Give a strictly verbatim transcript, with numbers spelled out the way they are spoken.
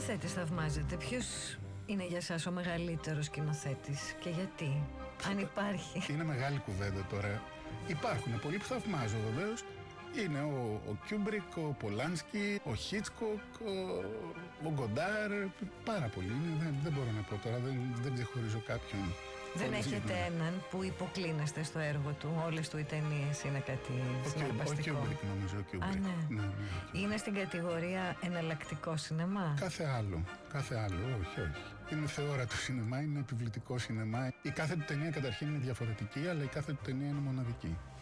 σκηνοθέτης θαυμάζετε? Ποιος είναι για σας ο μεγαλύτερος σκηνοθέτης και γιατί, αν υπάρχει? Είναι μεγάλη κουβέντα τώρα. Υπάρχουν πολλοί που θαυμάζω βεβαίως. Είναι ο, ο Κιούμπρικ, ο Πολάνσκι, ο Χίτσκοκ, ο, ο Γκοντάρ. Πάρα πολλοί είναι, δεν, δεν μπορώ να πω τώρα, δεν, δεν ξεχωρίζω κάποιον. Δεν έχετε έναν που υποκλίνεστε στο έργο του? Όλες του οι ταινίες είναι κάτι συναρπαστικό? Ο Κιούμπρικ νομίζω, ο Κιούμπρικ. Α, ναι. Ναι, ναι, είναι στην κατηγορία εναλλακτικό σινεμά? Κάθε άλλο, κάθε άλλο, όχι, όχι. Είναι θεόρατο σινεμά, είναι επιβλητικό σινεμά. Η κάθε του ταινία καταρχήν είναι διαφορετική, αλλά η κάθε του ταινία είναι μοναδική.